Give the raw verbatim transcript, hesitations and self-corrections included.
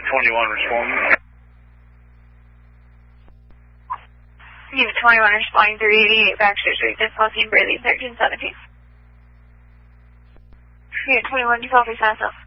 twenty-one responding. Unit twenty-one responding three eighty-eight Baxter Street, difficulty in breathing, thirteen seventeen. Unit twenty-one, default free south.